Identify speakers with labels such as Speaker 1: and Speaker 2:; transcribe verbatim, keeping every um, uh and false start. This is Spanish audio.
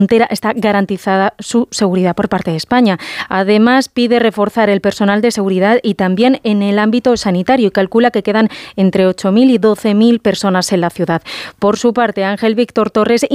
Speaker 1: frontera está garantizada su seguridad por parte de España. Además, pide reforzar el personal de seguridad y también en el ámbito sanitario y calcula que quedan entre ocho mil y doce mil personas en la ciudad. Por su parte, Ángel Víctor Torres